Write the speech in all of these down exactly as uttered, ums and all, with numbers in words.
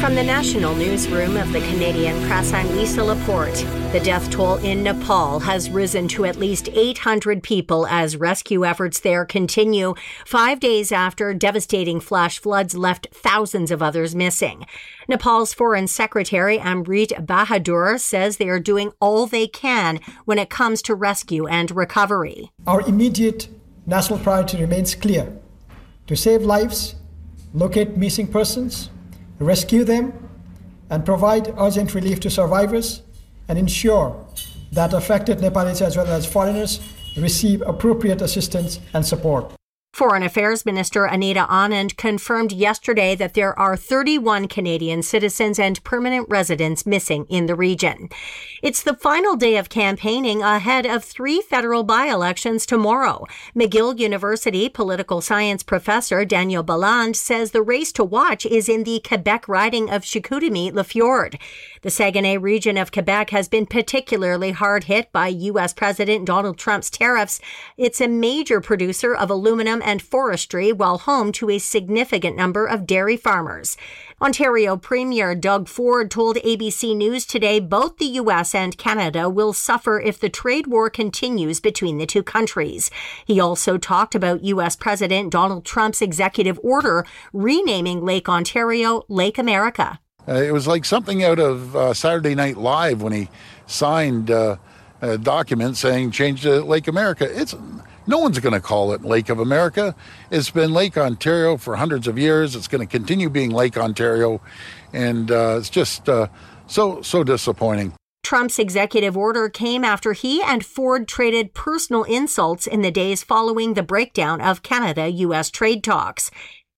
From the national newsroom of the Canadian Press, I'm Lisa Laporte. The death toll in Nepal has risen to at least eight hundred people as rescue efforts there continue, five days after devastating flash floods left thousands of others missing. Nepal's Foreign Secretary Amrit Bahadur says they are doing all they can when it comes to rescue and recovery. Our immediate national priority remains clear: to save lives, locate missing persons, rescue them, and provide urgent relief to survivors, and ensure that affected Nepalis as well as foreigners receive appropriate assistance and support. Foreign Affairs Minister Anita Anand confirmed yesterday that there are thirty-one Canadian citizens and permanent residents missing in the region. It's the final day of campaigning ahead of three federal by-elections tomorrow. McGill University political science professor Daniel Balland says the race to watch is in the Quebec riding of Chicoutimi-Lafjord. The Saguenay region of Quebec has been particularly hard hit by U S President Donald Trump's tariffs. It's a major producer of aluminum and forestry, while home to a significant number of dairy farmers. Ontario Premier Doug Ford told A B C News today both the U S and Canada will suffer if the trade war continues between the two countries. He also talked about U S President Donald Trump's executive order renaming Lake Ontario Lake America. Uh, it was like something out of uh, Saturday Night Live when he signed uh, a document saying change to Lake America. It's no one's going to call it Lake of America. It's been Lake Ontario for hundreds of years. It's going to continue being Lake Ontario, and uh, it's just uh, so so disappointing. Trump's executive order came after he and Ford traded personal insults in the days following the breakdown of Canada-U S trade talks.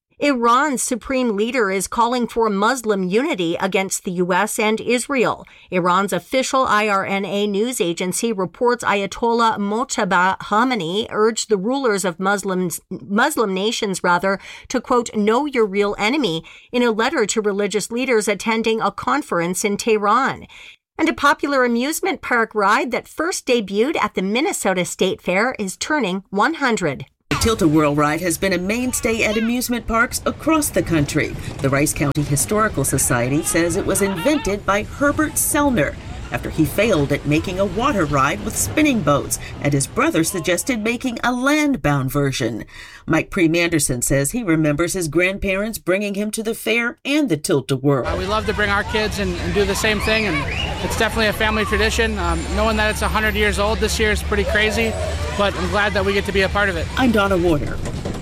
Iran's supreme leader is calling for Muslim unity against the U S and Israel. Iran's official I R N A news agency reports Ayatollah Mojtaba Khamenei urged the rulers of Muslims, Muslim nations rather, to, quote, know your real enemy in a letter to religious leaders attending a conference in Tehran. And a popular amusement park ride that first debuted at the Minnesota State Fair is turning one hundred. The Tilt-A-Whirl ride has been a mainstay at amusement parks across the country. The Rice County Historical Society says it was invented by Herbert Sellner after he failed at making a water ride with spinning boats, and his brother suggested making a land-bound version. Mike Preem-Anderson says he remembers his grandparents bringing him to the fair and the Tilt-A-Whirl. Uh, we love to bring our kids and, and do the same thing, and it's definitely a family tradition. Um, knowing that it's one hundred years old this year is pretty crazy, but I'm glad that we get to be a part of it. I'm Donna Warner.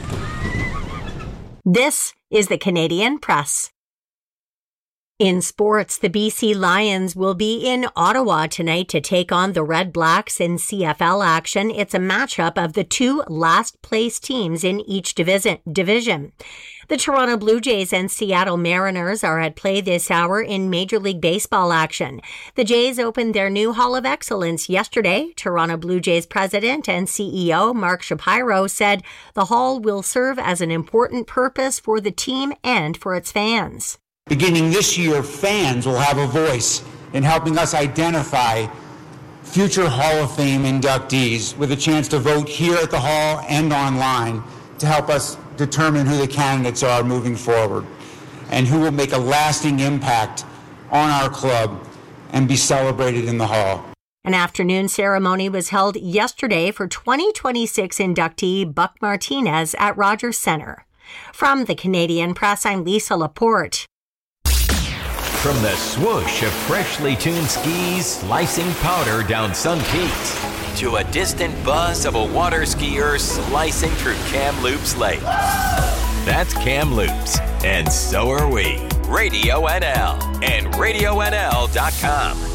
This is the Canadian Press. In sports, the B C Lions will be in Ottawa tonight to take on the Red Blacks in C F L action. It's a matchup of the two last-place teams in each division. The Toronto Blue Jays and Seattle Mariners are at play this hour in Major League Baseball action. The Jays opened their new Hall of Excellence yesterday. Toronto Blue Jays president and C E O Mark Shapiro said the hall will serve as an important purpose for the team and for its fans. Beginning this year, fans will have a voice in helping us identify future Hall of Fame inductees with a chance to vote here at the Hall and online to help us determine who the candidates are moving forward and who will make a lasting impact on our club and be celebrated in the Hall. An afternoon ceremony was held yesterday for twenty twenty-six inductee Buck Martinez at Rogers Centre. From the Canadian Press, I'm Lisa Laporte. From the swoosh of freshly tuned skis slicing powder down Sun Peaks to a distant buzz of a water skier slicing through Kamloops Lake. That's Kamloops, and so are we. Radio N L and radio N L dot com.